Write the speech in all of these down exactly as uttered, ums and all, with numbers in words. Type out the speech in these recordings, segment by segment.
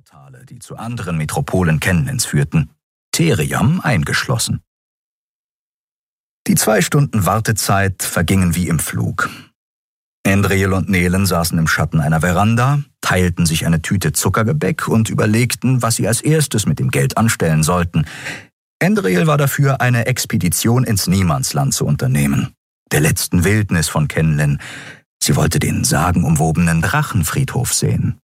Portale, die zu anderen Metropolen Kenlens führten, Theriam eingeschlossen. Die zwei Stunden Wartezeit vergingen wie im Flug. Endriel und Nelen saßen im Schatten einer Veranda, teilten sich eine Tüte Zuckergebäck und überlegten, was sie als erstes mit dem Geld anstellen sollten. Endriel war dafür, eine Expedition ins Niemandsland zu unternehmen, der letzten Wildnis von Kenlen. Sie wollte den sagenumwobenen Drachenfriedhof sehen.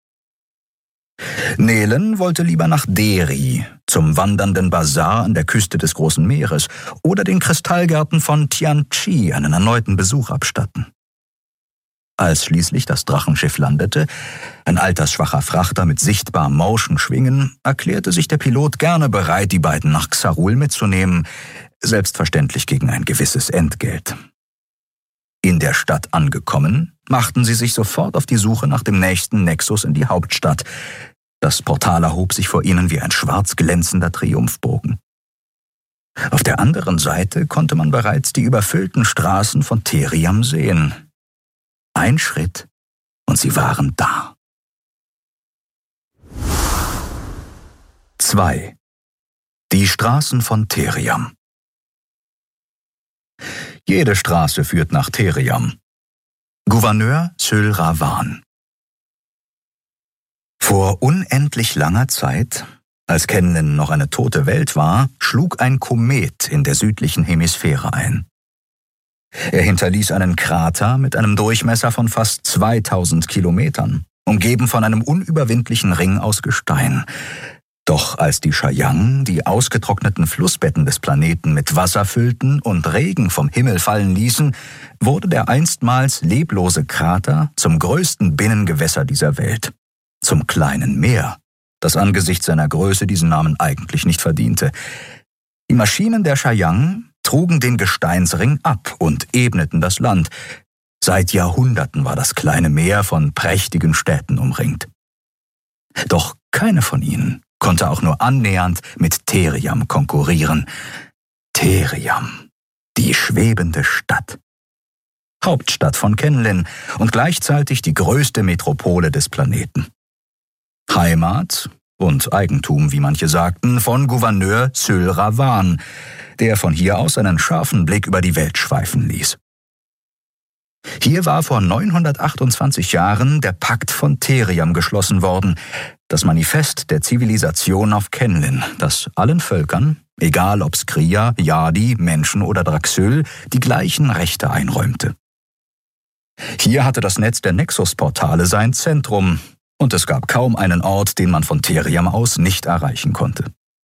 Nelen wollte lieber nach Deri, zum wandernden Bazar an der Küste des Großen Meeres oder den Kristallgärten von Tianchi einen erneuten Besuch abstatten. Als schließlich das Drachenschiff landete, ein altersschwacher Frachter mit sichtbarem Mauschenschwingen, erklärte sich der Pilot gerne bereit, die beiden nach Xarul mitzunehmen, selbstverständlich gegen ein gewisses Entgelt. In der Stadt angekommen, machten sie sich sofort auf die Suche nach dem nächsten Nexus in die Hauptstadt. Das Portal erhob sich vor ihnen wie ein schwarz glänzender Triumphbogen. Auf der anderen Seite konnte man bereits die überfüllten Straßen von Theriam sehen. Ein Schritt, und sie waren da. zwei. Die Straßen von Theriam. Jede Straße führt nach Theriam. Gouverneur Syl Ravan. Vor unendlich langer Zeit, als Kenlen noch eine tote Welt war, schlug ein Komet in der südlichen Hemisphäre ein. Er hinterließ einen Krater mit einem Durchmesser von fast zweitausend Kilometern, umgeben von einem unüberwindlichen Ring aus Gestein. Doch als die Chayang die ausgetrockneten Flussbetten des Planeten mit Wasser füllten und Regen vom Himmel fallen ließen, wurde der einstmals leblose Krater zum größten Binnengewässer dieser Welt, zum kleinen Meer, das angesichts seiner Größe diesen Namen eigentlich nicht verdiente. Die Maschinen der Chayang trugen den Gesteinsring ab und ebneten das Land. Seit Jahrhunderten war das kleine Meer von prächtigen Städten umringt. Doch keine von ihnen konnte auch nur annähernd mit Theriam konkurrieren. Theriam, die schwebende Stadt. Hauptstadt von Kenlen und gleichzeitig die größte Metropole des Planeten. Heimat und Eigentum, wie manche sagten, von Gouverneur Syl Ravan, der von hier aus einen scharfen Blick über die Welt schweifen ließ. Hier war vor neunhundertachtundzwanzig Jahren der Pakt von Theriam geschlossen worden, das Manifest der Zivilisation auf Kenlen, das allen Völkern, egal ob Skria, Yadi, Menschen oder Draxyl, die gleichen Rechte einräumte. Hier hatte das Netz der Nexus-Portale sein Zentrum, und es gab kaum einen Ort, den man von Theriam aus nicht erreichen konnte.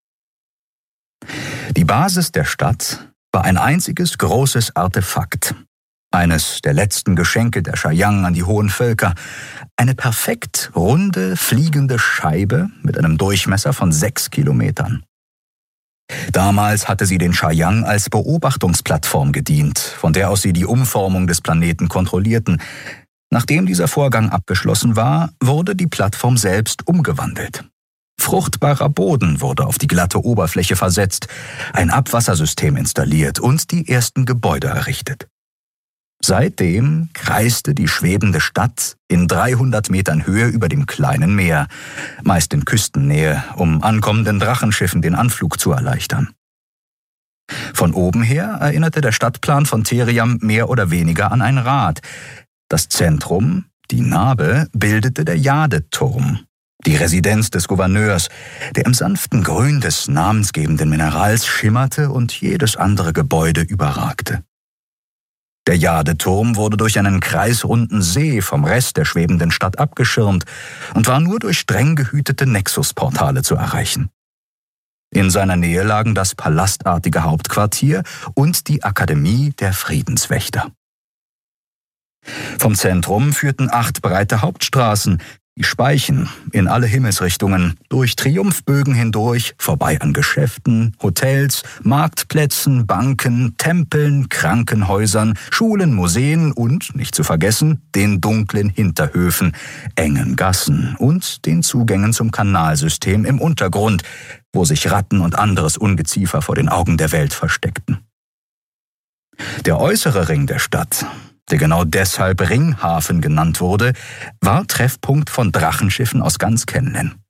Die Basis der Stadt war ein einziges großes Artefakt, eines der letzten Geschenke der Chayang an die hohen Völker, eine perfekt runde, fliegende Scheibe mit einem Durchmesser von sechs Kilometern. Damals hatte sie den Chayang als Beobachtungsplattform gedient, von der aus sie die Umformung des Planeten kontrollierten. Nachdem dieser Vorgang abgeschlossen war, wurde die Plattform selbst umgewandelt. Fruchtbarer Boden wurde auf die glatte Oberfläche versetzt, ein Abwassersystem installiert und die ersten Gebäude errichtet. Seitdem kreiste die schwebende Stadt in dreihundert Metern Höhe über dem kleinen Meer, meist in Küstennähe, um ankommenden Drachenschiffen den Anflug zu erleichtern. Von oben her erinnerte der Stadtplan von Theriam mehr oder weniger an ein Rad. Das Zentrum, die Narbe, bildete der Jadeturm, die Residenz des Gouverneurs, der im sanften Grün des namensgebenden Minerals schimmerte und jedes andere Gebäude überragte. Der Jadeturm wurde durch einen kreisrunden See vom Rest der schwebenden Stadt abgeschirmt und war nur durch streng gehütete Nexus-Portale zu erreichen. In seiner Nähe lagen das palastartige Hauptquartier und die Akademie der Friedenswächter. Vom Zentrum führten acht breite Hauptstraßen, die Speichen in alle Himmelsrichtungen, durch Triumphbögen hindurch, vorbei an Geschäften, Hotels, Marktplätzen, Banken, Tempeln, Krankenhäusern, Schulen, Museen und, nicht zu vergessen, den dunklen Hinterhöfen, engen Gassen und den Zugängen zum Kanalsystem im Untergrund, wo sich Ratten und anderes Ungeziefer vor den Augen der Welt versteckten. Der äußere Ring der Stadt, der genau deshalb Ringhafen genannt wurde, war Treffpunkt von Drachenschiffen aus ganz Kenlen.